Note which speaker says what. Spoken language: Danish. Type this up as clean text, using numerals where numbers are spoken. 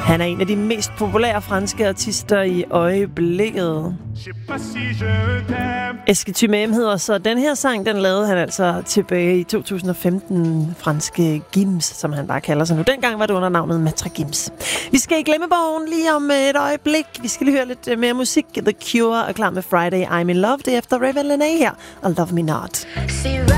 Speaker 1: Han er en af de mest populære franske artister i øjeblikket. Eske M hedder så den her sang, den lavede han altså tilbage i 2015. Franske Gims, som han bare kalder sig nu. Dengang var det under navnet Matre Gims. Vi skal i glemmebogen lige om et øjeblik. Vi skal lige høre lidt mere musik. The Cure er klar med Friday I'm in Love. Det er efter Raven Lenae her og Love Me Not.